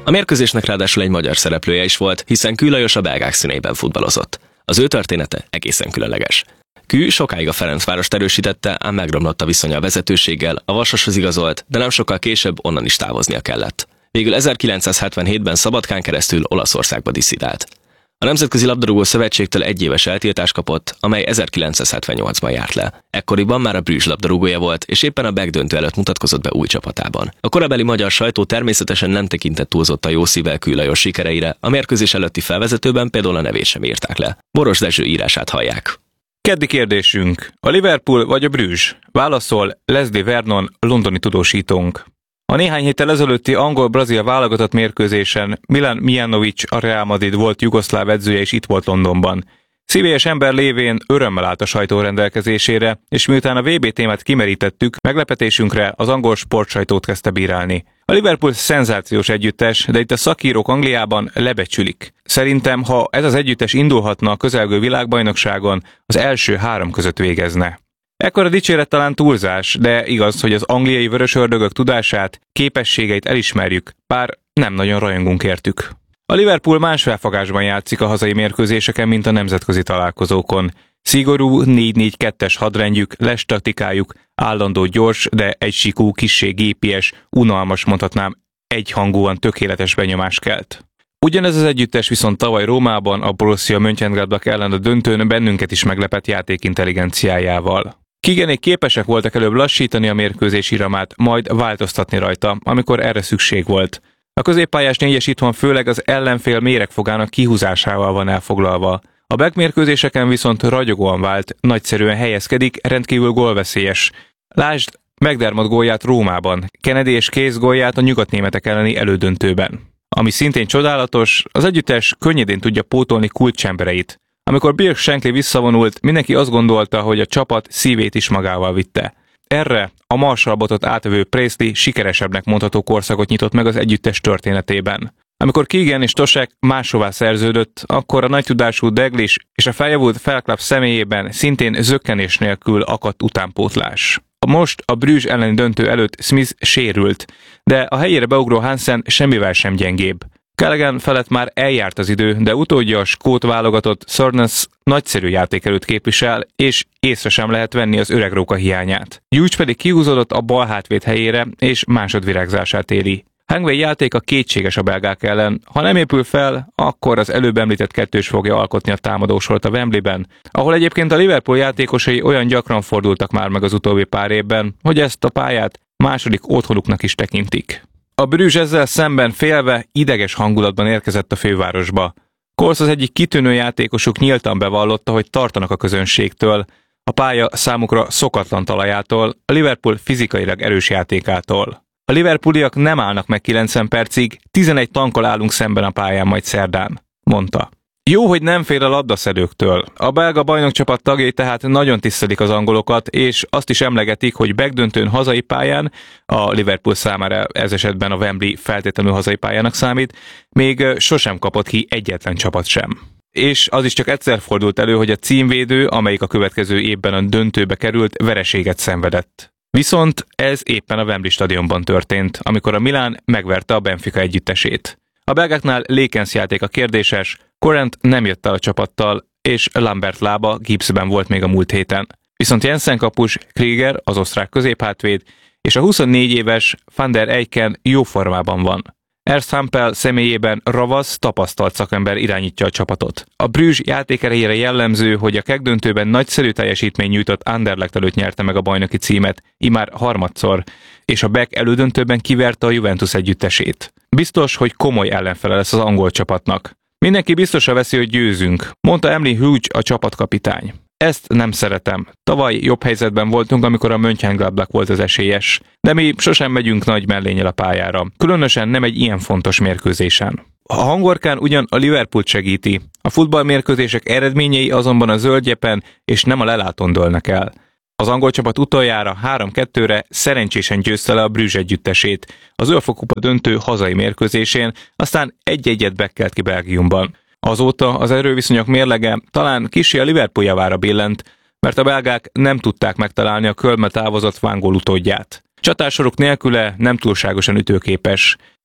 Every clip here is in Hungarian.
A mérkőzésnek ráadásul egy magyar szereplője is volt, hiszen Kő Lajos a belgák színeiben futballozott. Az ő története egészen különleges. Kő sokáig a Ferencvárost erősítette, ám megromlott a viszonya a vezetőséggel, a Vasashoz igazolt, de nem sokkal később onnan is távoznia kellett. Végül 1977-ben Szabadkán keresztül Olaszországba disszidált. A Nemzetközi Labdarúgó Szövetségtől egyéves eltiltást kapott, amely 1978-ban járt le. Ekkoriban már a Bruges labdarúgója volt, és éppen a BEC döntő előtt mutatkozott be új csapatában. A korabeli magyar sajtó természetesen nem tekintett túlzott a jó szívvel Kő Lajos sikereire, a mérkőzés előtti felvezetőben például a nevét sem írták le. Boros Dezső írását hallják. Keddi kérdésünk. A Liverpool vagy a Bruges? Válaszol Leslie Vernon, londoni tudósítónk. A néhány héttel ezelőtti angol-brazil válogatott mérkőzésen Milan Mijanovic, a Real Madrid volt jugoszláv edzője, és itt volt Londonban. Szívélyes ember lévén örömmel állt a sajtó rendelkezésére, és miután a VB témát kimerítettük, meglepetésünkre az angol sportsajtót kezdte bírálni. A Liverpool szenzációs együttes, de itt a szakírók Angliában lebecsülik. Szerintem, ha ez az együttes indulhatna a közelgő világbajnokságon, az első 3 között végezne. Ekkor a dicséret talán túlzás, de igaz, hogy az angliai vörösördögök tudását, képességeit elismerjük, bár nem nagyon rajongunk értük. A Liverpool más felfogásban játszik a hazai mérkőzéseken, mint a nemzetközi találkozókon. Szigorú 4-4-2-es hadrendjük, lestaktikájuk, állandó gyors, de egysíkú, kissé gépies, unalmas, mondhatnám, egyhangúan tökéletes benyomás kelt. Ugyanez az együttes viszont tavaly Rómában a Borussia Mönchengladbach ellen a döntőn bennünket is meglepett játékintelligenciájával. Keeganék képesek voltak előbb lassítani a mérkőzés iramát, majd változtatni rajta, amikor erre szükség volt. A középpályás négyes itthon főleg az ellenfél méregfogának kihúzásával van elfoglalva. A BEC mérkőzéseken viszont ragyogóan vált, nagyszerűen helyezkedik, rendkívül gólveszélyes. Lásd McDermott gólját Rómában, Kennedy és Case gólját a nyugatnémetek elleni elődöntőben. Ami szintén csodálatos, az együttes könnyedén tudja pótolni kulcsembereit. Amikor Bill Shankly visszavonult, mindenki azt gondolta, hogy a csapat szívét is magával vitte. Erre a Marshall-botot átvevő Presley sikeresebbnek mondható korszakot nyitott meg az együttes történetében. Amikor Keegan és Tosek máshová szerződött, akkor a nagy tudású Dalglish és a feljavult Felclub személyében szintén zökkenés nélkül akadt utánpótlás. Most a Bruges elleni döntő előtt Smith sérült, de a helyére beugró Hansen semmivel sem gyengébb. Callaghan felett már eljárt az idő, de utódja a skót válogatott Sornes nagyszerű játékerőt képvisel, és észre sem lehet venni az öreg róka hiányát. Hughes pedig kihúzódott a bal hátvéd helyére, és másodvirágzását éli. Hangway játéka kétséges a belgák ellen, ha nem épül fel, akkor az előbb említett kettős fogja alkotni a támadósort a Wembleyben, ahol egyébként a Liverpool játékosai olyan gyakran fordultak már meg az utóbbi pár évben, hogy ezt a pályát második otthonuknak is tekintik. A Bruges ezzel szemben félve, ideges hangulatban érkezett a fővárosba. Coles az egyik kitűnő játékosuk nyíltan bevallotta, hogy tartanak a közönségtől, a pálya számukra szokatlan talajától, a Liverpool fizikailag erős játékától. A liverpooliak nem állnak meg 90 percig, 11 tankkal állunk szemben a pályán majd szerdán, mondta. Jó, hogy nem fél a labdaszedőktől. A belga bajnokcsapat tagjai tehát nagyon tisztelik az angolokat, és azt is emlegetik, hogy BEC-döntőn hazai pályán, a Liverpool számára ez esetben a Wembley feltétlenül hazai pályának számít, még sosem kapott ki egyetlen csapat sem. És az is csak egyszer fordult elő, hogy a címvédő, amelyik a következő évben a döntőbe került, vereséget szenvedett. Viszont ez éppen a Wembley stadionban történt, amikor a Milán megverte a Benfica együttesét. A belgáknál Lekens játéka kérdéses, Corrent nem jött el a csapattal, és Lambert lába gipszben volt még a múlt héten. Viszont Jensen kapus, Krieger, az osztrák középhátvéd, és a 24 éves Van der Eycken jó formában van. Ernst Hampel személyében ravasz, tapasztalt szakember irányítja a csapatot. A Bruges játékerejére jellemző, hogy a KEC-döntőben nagyszerű teljesítmény nyújtott Anderlecht előtt nyerte meg a bajnoki címet, immár harmadszor, és a BEC elődöntőben kiverte a Juventus együttesét. Biztos, hogy komoly ellenfele lesz az angol csapatnak. Mindenki biztosra veszi, hogy győzünk, mondta Emily Hughes, a csapatkapitány. Ezt nem szeretem. Tavaly jobb helyzetben voltunk, amikor a Mönchengladbach volt az esélyes. De mi sosem megyünk nagy mellénnyel a pályára. Különösen nem egy ilyen fontos mérkőzésen. A hangorkán ugyan a Liverpoolt segíti. A futballmérkőzések eredményei azonban a zöldgyepen és nem a lelátón dőlnek el. Az angol csapat utoljára 3-2-re szerencsésen győzte le a Bruges együttesét az UEFA kupa döntő hazai mérkőzésén, aztán 1-1-et bekkelt ki Belgiumban. Azóta az erőviszonyok mérlege talán kissé a Liverpool javára billent, mert a belgák nem tudták megtalálni a Kölnbe távozott Van Gaal utódját. Csatársoruk nélküle nem túlságosan ütőképes.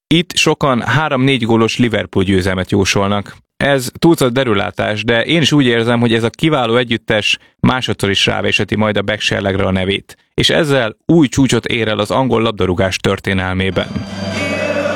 Itt sokan 3-4 gólos Liverpool győzelmet jósolnak. Ez túlzott derülátás, de én is úgy érzem, hogy ez a kiváló együttes másodszor is rávéseti majd a Backshare-legre a nevét, és ezzel új csúcsot ér el az angol labdarúgás történelmében.